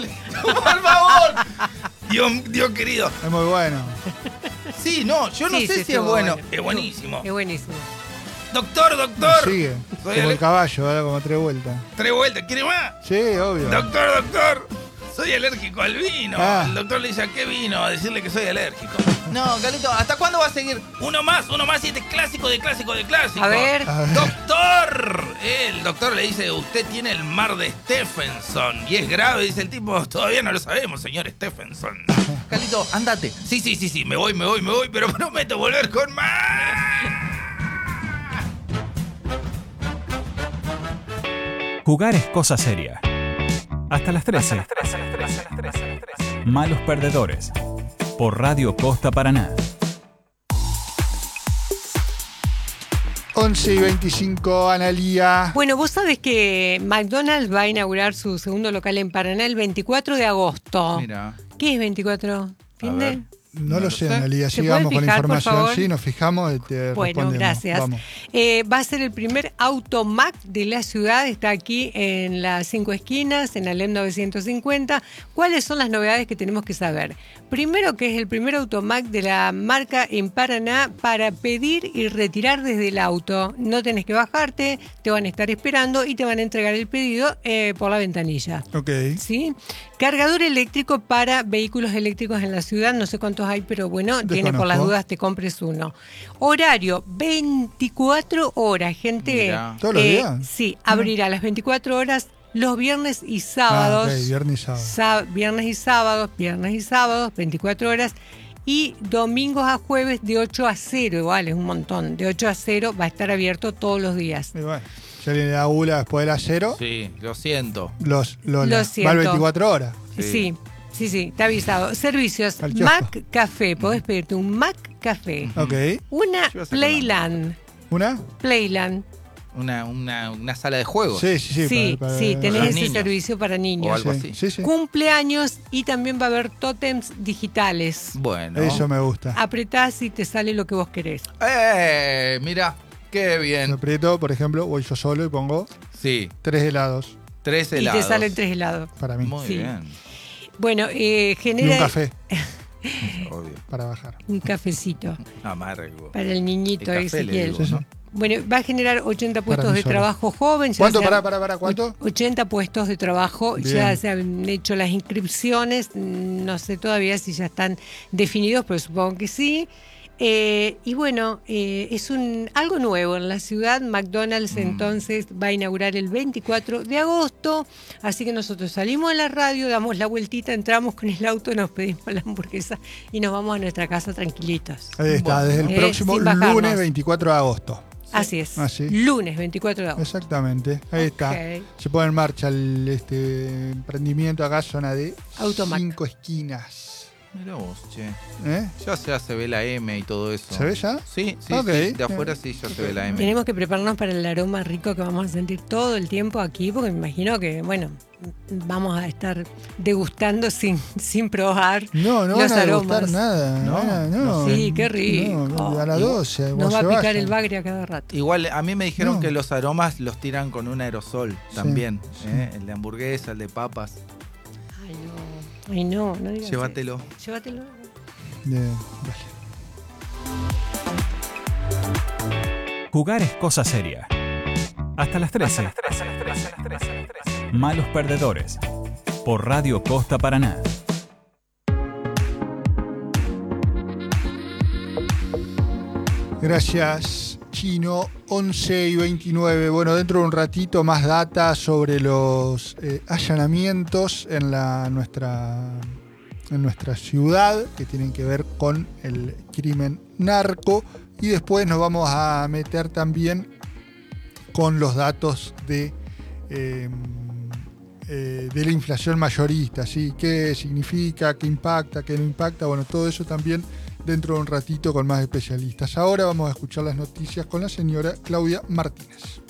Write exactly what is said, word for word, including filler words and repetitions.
por favor. Dios, Dios querido. Es muy bueno. Sí, no, yo no Sí, sé sí, si es estuvo bueno. bueno. Es buenísimo. Es buenísimo. Doctor, doctor. Sigue. Soy Como ale- el caballo, da como tres vueltas. Tres vueltas, ¿quiere más? Sí, obvio. Doctor, doctor. Soy alérgico al vino. Ah. El doctor le dice, ¿a qué vino? A decirle que soy alérgico. No, Galito, ¿hasta cuándo va a seguir? Uno más, uno más y este es clásico de clásico de clásico. A ver. A ver. ¡Doctor! El doctor le dice, usted tiene el mar de Stephenson. Y es grave, dice el tipo, todavía no lo sabemos, señor Stephenson. Galito, andate. Sí, sí, sí, sí, me voy, me voy, me voy, pero prometo volver con más. Jugar es cosa seria. Hasta las trece. Malos perdedores. Por Radio Costa Paraná. once y veinticinco, Analía. Bueno, vos sabés que McDonald's va a inaugurar su segundo local en Paraná el veinticuatro de agosto. Mira. ¿Qué es veinticuatro? ¿Fin ver. de? No, No lo lo sé, sé. Analía. ¿Se Sigamos pueden con la fijar, por información. favor? Sí, nos fijamos y te Bueno, respondemos. gracias. Vamos. Eh, va a ser el primer automac de la ciudad. Está aquí en las cinco esquinas, en Alem novecientos cincuenta. ¿Cuáles son las novedades que tenemos que saber? Primero, que es el primer automac de la marca en Paraná para pedir y retirar desde el auto. No tenés que bajarte, te van a estar esperando y te van a entregar el pedido eh, por la ventanilla. Ok. ¿Sí? Cargador eléctrico para vehículos eléctricos en la ciudad, no sé cuántos hay, pero bueno, tiene por las Desconozco. dudas, te compres uno. Horario, veinticuatro horas, gente. Mira. ¿Todos los días? Sí, abrirá las veinticuatro horas los viernes y sábados. Ah, ok, viernes y sábado. Sá- viernes y sábados, viernes y sábados, veinticuatro horas. Y domingos a jueves de ocho a cero, igual, es un montón. De ocho a cero va a estar abierto todos los días. Y bueno, si alguien le da gula después de las cero, Sí, lo siento. los, los, Lo va siento. veinticuatro horas. Sí. Sí, sí, sí, está avisado. Servicios, Al kiosco. Mac Café, podés pedirte un Mac Café. Ok. Una Yo iba a sacar Playland. ¿Una? Playland. Una, una, una sala de juegos. Sí, sí, sí. Sí, para- para- sí, para- tenés los ese niños. servicio para O niños. algo sí, así. Sí, sí. Cumpleaños y también va a haber tótems digitales. Bueno. Eso me gusta. Apretás y te sale lo que vos querés. ¡Eh! Mira, qué Me bien. aprieto, por ejemplo, voy yo solo y pongo Sí, tres helados tres Y helados. te salen tres helados. para mí. Muy Sí. bien. Bueno, eh, Y genera un café Obvio. para bajar. un cafecito Amargo. para el niñito El café, le Ezequiel. digo, ¿no? Bueno, va a generar ochenta puestos mí de solo. trabajo joven. ya ¿Cuánto? se han- Pará, pará, pará, ¿cuánto? ochenta puestos de trabajo, Bien. ya se han hecho las inscripciones, no sé todavía si ya están definidos, pero supongo que sí. Eh, y bueno, eh, es un algo nuevo en la ciudad. McDonald's entonces va a inaugurar el veinticuatro de agosto, así que nosotros salimos de la radio, damos la vueltita, entramos con el auto, nos pedimos la hamburguesa y nos vamos a nuestra casa tranquilitos. Ahí está, Bueno. desde el Eh, próximo sin bajarnos. lunes veinticuatro de agosto. Así es, Ah, sí. lunes veinticuatro de agosto. Exactamente, ahí está. Ok. Se pone en marcha el este emprendimiento acá, zona de Automac. cinco esquinas. Mirá vos, che. ¿Eh? Ya se, se ve la M y todo eso. ¿Se ve ya? Sí, sí, Ok. sí. De afuera sí ya se ve la M. Tenemos que prepararnos para el aroma rico que vamos a sentir todo el tiempo aquí, porque me imagino que, bueno, vamos a estar degustando sin, sin probar No, no los van a aromas. degustar nada. No, van a- no, Sí, qué rico. No, a las doce. Nos cuando va a se picar vayan. el bagre a cada rato. Igual a mí me dijeron No. que los aromas los tiran con un aerosol también. ¿eh? El de hamburguesa, el de papas. Ay, no. Ay, no, no digas Llévatelo. eso. Llévatelo. De- dale. Jugar es cosa seria. Hasta las trece. Malos perdedores. Por Radio Costa Paraná. Gracias, Chino. once y veintinueve. Bueno, dentro de un ratito más data sobre los eh, allanamientos en la nuestra en nuestra ciudad que tienen que ver con el crimen narco, y después nos vamos a meter también con los datos de eh, eh, de la inflación mayorista, ¿sí? ¿Qué significa, qué impacta, qué no impacta? Bueno, todo eso también dentro de un ratito con más especialistas. Ahora vamos a escuchar las noticias con la señora Claudia Martínez.